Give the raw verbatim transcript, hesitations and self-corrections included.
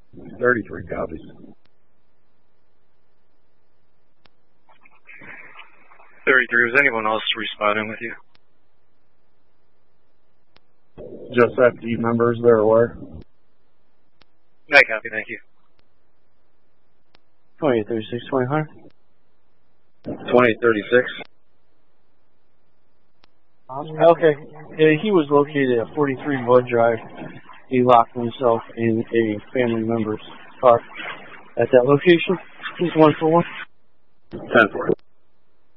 thirty-three copies. thirty-three, was anyone else responding with you? Just F D members, they're aware. I copy, thank you. twenty-eight thirty-six, twenty Hunter. twenty thirty-six. Okay, yeah, he was located at forty-three Blood Drive. He locked himself in a family member's car at that location. He's one for one. ten four.